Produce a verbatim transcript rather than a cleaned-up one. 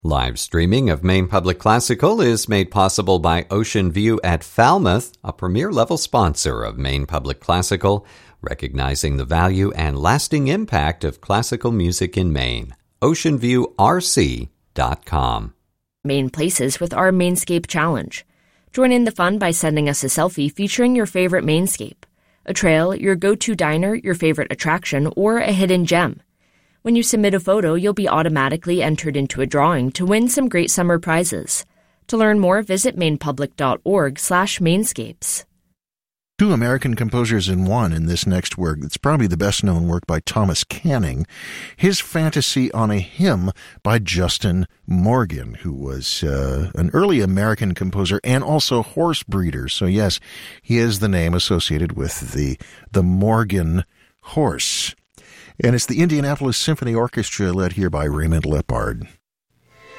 Live streaming of Maine Public Classical is made possible by Ocean View at Falmouth, a premier-level sponsor of Maine Public Classical, recognizing the value and lasting impact of classical music in Maine. ocean view r c dot com. Maine Places with our Mainscape Challenge. Join in the fun by sending us a selfie featuring your favorite Mainscape, a trail, your go-to diner, your favorite attraction, or a hidden gem. When you submit a photo, you'll be automatically entered into a drawing to win some great summer prizes. To learn more, visit mainpublic.org slash mainscapes. Two American composers in one in this next work. It's probably the best-known work by Thomas Canning. His Fantasy on a Hymn by Justin Morgan, who was uh, an early American composer and also horse breeder. So yes, he is the name associated with the, the Morgan horse. And it's the Indianapolis Symphony Orchestra led here by Raymond Lepard.